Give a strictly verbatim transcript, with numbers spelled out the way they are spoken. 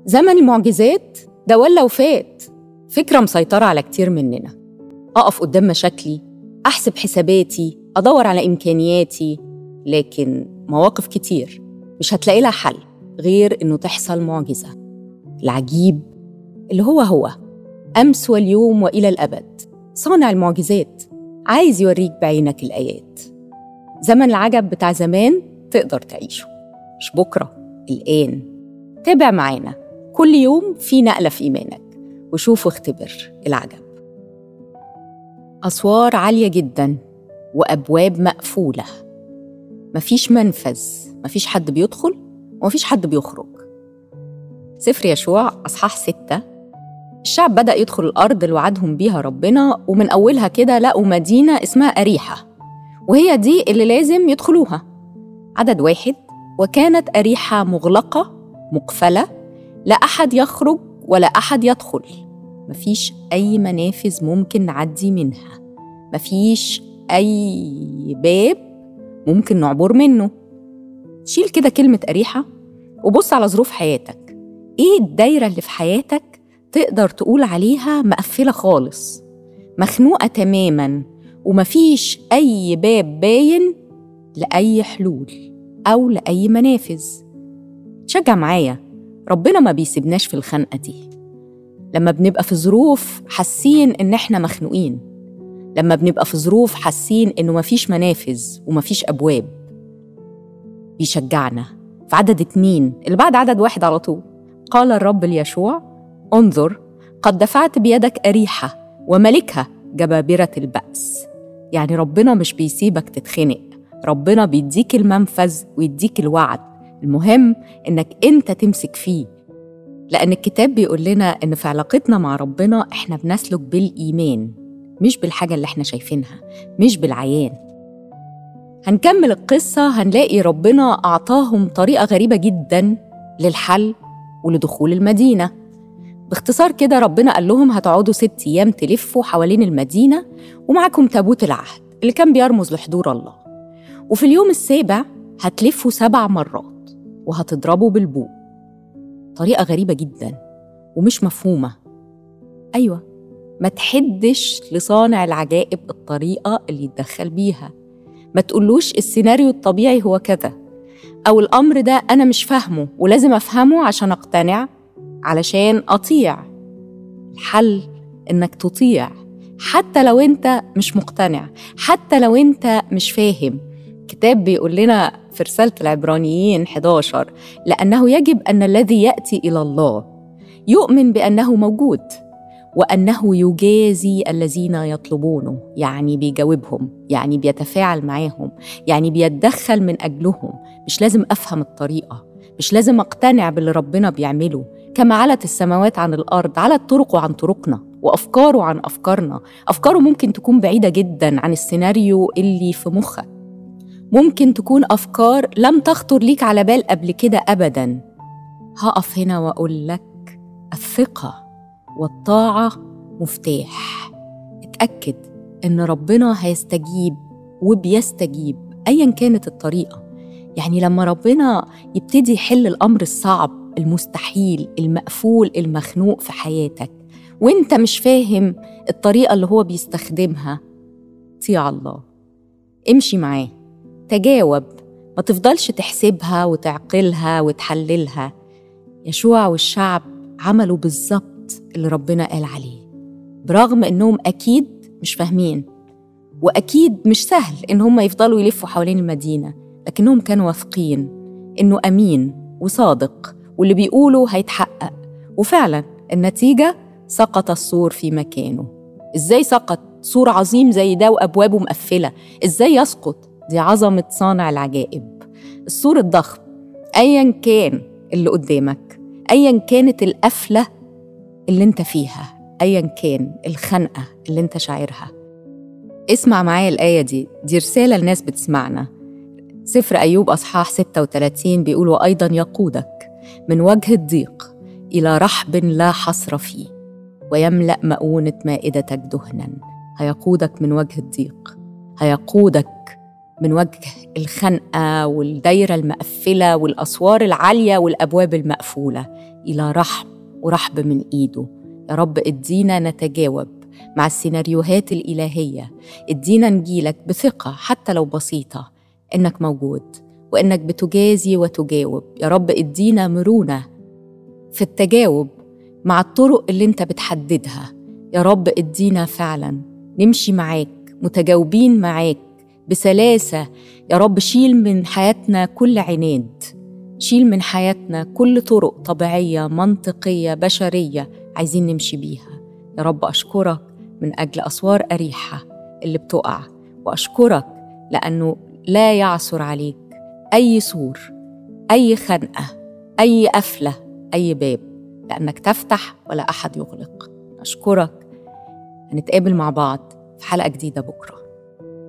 زمن المعجزات ده ولا وفات، فكرة مسيطرة على كتير مننا. أقف قدام مشاكلي، أحسب حساباتي، أدور على إمكانياتي، لكن مواقف كتير مش هتلاقي لها حل غير إنه تحصل معجزة. العجيب اللي هو هو أمس واليوم وإلى الأبد، صانع المعجزات عايز يوريك بعينك الآيات. زمن العجب بتاع زمان تقدر تعيشه، مش بكرة، الآن. تابع معانا كل يوم في نقلة في إيمانك، وشوف واختبر العجب. أسوار عالية جداً وأبواب مقفولة، مفيش منفذ، مفيش حد بيدخل ومفيش حد بيخرج. سفر يشوع أصحاح ستة، الشعب بدأ يدخل الأرض اللي وعدهم بيها ربنا، ومن أولها كده لقوا مدينة اسمها أريحة، وهي دي اللي لازم يدخلوها. عدد واحد: وكانت أريحة مغلقة مقفلة، لا أحد يخرج ولا أحد يدخل، مفيش أي منافذ ممكن نعدي منها، مفيش أي باب ممكن نعبر منه. شيل كده كلمة أريحة وبص على ظروف حياتك. إيه الدايرة اللي في حياتك تقدر تقول عليها مقفلة خالص، مخنوقة تماماً، ومفيش أي باب باين لأي حلول أو لأي منافذ؟ تشجع معايا، ربنا ما بيسيبناش في الخنقة دي. لما بنبقى في ظروف حاسين إن إحنا مخنوقين، لما بنبقى في ظروف حاسين إنه مفيش منافذ ومفيش أبواب، بيشجعنا. في عدد اتنين اللي بعد عدد واحد على طول، قال الرب ليشوع: انظر، قد دفعت بيدك أريحة وملكها جبابرة البأس. يعني ربنا مش بيسيبك تتخنق، ربنا بيديك المنفذ ويديك الوعد، المهم إنك أنت تمسك فيه. لأن الكتاب بيقول لنا إن في علاقتنا مع ربنا إحنا بنسلك بالإيمان، مش بالحاجة اللي إحنا شايفينها، مش بالعيان. هنكمل القصة، هنلاقي ربنا أعطاهم طريقة غريبة جداً للحل ولدخول المدينة. باختصار كده ربنا قال لهم هتقعدوا ست أيام تلفوا حوالين المدينة، ومعكم تابوت العهد اللي كان بيرمز لحضور الله، وفي اليوم السابع هتلفوا سبع مرات وهتضربوا بالبوق. طريقة غريبة جداً ومش مفهومة. أيوة، ما تحدش لصانع العجائب الطريقة اللي يتدخل بيها، ما تقولوش السيناريو الطبيعي هو كذا، أو الأمر ده أنا مش فاهمه ولازم أفهمه عشان أقتنع، علشان أطيع. الحل إنك تطيع حتى لو أنت مش مقتنع، حتى لو أنت مش فاهم. كتاب بيقول لنا في رسالة العبرانيين إحدى عشر: لأنه يجب أن الذي يأتي إلى الله يؤمن بأنه موجود وأنه يجازي الذين يطلبونه. يعني بيجاوبهم، يعني بيتفاعل معاهم، يعني بيتدخل من أجلهم. مش لازم أفهم الطريقة، مش لازم أقتنع باللي ربنا بيعمله. كما علت السماوات عن الأرض، علت طرقه عن طرقنا وأفكاره عن أفكارنا. أفكاره ممكن تكون بعيدة جداً عن السيناريو اللي في مخك، ممكن تكون أفكار لم تخطر ليك على بال قبل كده أبداً. هقف هنا وأقول لك الثقة والطاعة مفتاح. اتأكد إن ربنا هيستجيب وبيستجيب أياً كانت الطريقة. يعني لما ربنا يبتدي يحل الأمر الصعب، المستحيل، المقفول، المخنوق في حياتك، وإنت مش فاهم الطريقة اللي هو بيستخدمها، طيع الله، امشي معاه، تجاوب، ما تفضلش تحسبها وتعقلها وتحللها. يشوع والشعب عملوا بالظبط اللي ربنا قال عليه، برغم إنهم أكيد مش فاهمين، وأكيد مش سهل إن هم يفضلوا يلفوا حوالين المدينة، لكنهم كانوا واثقين إنه أمين وصادق واللي بيقوله هيتحقق. وفعلا النتيجة سقط السور في مكانه. إزاي سقط سور عظيم زي ده وأبوابه مقفلة؟ إزاي يسقط؟ دي عظمة صانع العجائب. السور الضخم أياً كان اللي قدامك، أياً كانت القفلة اللي انت فيها، أياً كان الخنقة اللي انت شاعرها، اسمع معايا الآية دي، دي رسالة لناس بتسمعنا. سفر أيوب أصحاح ستة وثلاثين بيقول: وأيضاً يقودك من وجه الضيق إلى رحب لا حصر فيه، ويملأ مؤونة مائدتك دهناً. هيقودك من وجه الضيق، هيقودك من وجه الخنقة والدايرة المقفلة والأسوار العالية والأبواب المقفولة إلى رحم ورحب من إيده. يا رب ادينا نتجاوب مع السيناريوهات الإلهية، ادينا نجيلك بثقة حتى لو بسيطة إنك موجود وإنك بتجازي وتجاوب. يا رب ادينا مرونة في التجاوب مع الطرق اللي انت بتحددها. يا رب ادينا فعلا نمشي معاك متجاوبين معاك بسلاسة. يا رب شيل من حياتنا كل عناد، شيل من حياتنا كل طرق طبيعية منطقية بشرية عايزين نمشي بيها. يا رب أشكرك من أجل أسوار أريحة اللي بتقع، وأشكرك لأنه لا يعثر عليك أي سور، أي خنقة، أي قفلة، أي باب، لأنك تفتح ولا أحد يغلق. أشكرك. هنتقابل مع بعض في حلقة جديدة بكرة.